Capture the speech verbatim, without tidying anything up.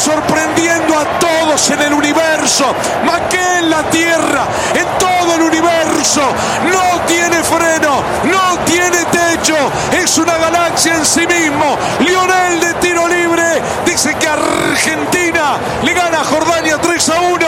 sorprendiendo a todos en el universo, más que en la Tierra, en todo el universo. No tiene freno, no tiene techo, es una galaxia en sí mismo. Lionel de tiro libre dice que Argentina le gana a Jordania tres a uno.